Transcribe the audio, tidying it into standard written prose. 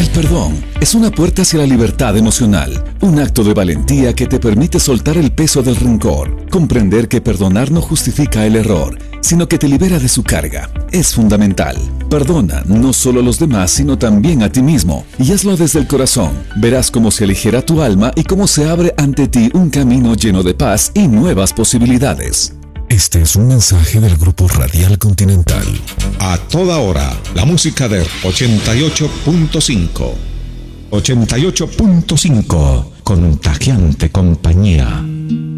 El perdón es una puerta hacia la libertad emocional, un acto de valentía que te permite soltar el peso del rencor, comprender que perdonar no justifica el error, sino que te libera de su carga. Es fundamental. Perdona no solo a los demás, sino también a ti mismo, y hazlo desde el corazón. Verás cómo se aligera tu alma y cómo se abre ante ti un camino lleno de paz y nuevas posibilidades. Este es un mensaje del Grupo Radial Continental. A toda hora, la música de 88.5. 88.5, contagiante compañía.